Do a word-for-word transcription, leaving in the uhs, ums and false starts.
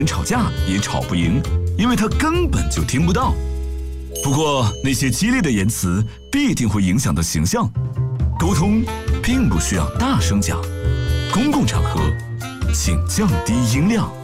吵架也吵不赢，因为他根本就听不到。不过那些激烈的言辞必定会影响到形象。沟通并不需要大声讲，公共场合请降低音量。